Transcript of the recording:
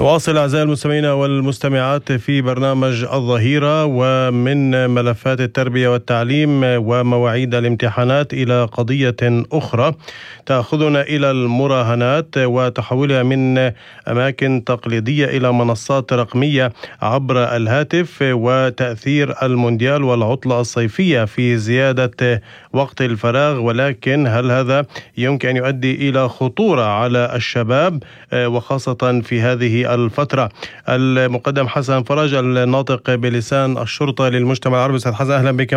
نواصل أعزائي المستمعين والمستمعات في برنامج الظهيرة، ومن ملفات التربية والتعليم ومواعيد الامتحانات إلى قضية أخرى تأخذنا إلى المراهنات وتحولها من أماكن تقليدية إلى منصات رقمية عبر الهاتف، وتأثير المونديال والعطلة الصيفية في زيادة وقت الفراغ. ولكن هل هذا يمكن أن يؤدي إلى خطورة على الشباب وخاصة في هذه الفترة؟ المقدم حسن فرج، الناطق بلسان الشرطة للمجتمع العربي. أستاذ حسن، أهلا بك.